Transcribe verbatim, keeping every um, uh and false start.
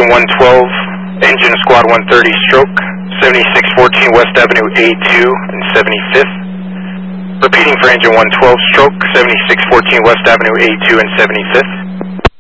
engine one twelve, engine squad one thirty stroke, seventy-six fourteen West Avenue A two and seventy-fifth. Repeating for engine one twelve stroke, seventy-six fourteen West Avenue A two and seventy-fifth.